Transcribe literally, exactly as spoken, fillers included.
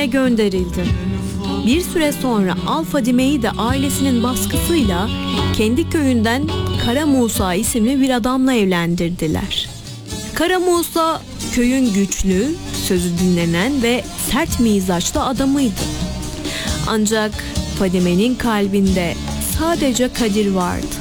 gönderildi. Bir süre sonra Al Fadime'yi de ailesinin baskısıyla kendi köyünden Kara Musa isimli bir adamla evlendirdiler. Kara Musa köyün güçlü, sözü dinlenen ve sert mizaçlı adamıydı. Ancak Fadime'nin kalbinde sadece Kadir vardı.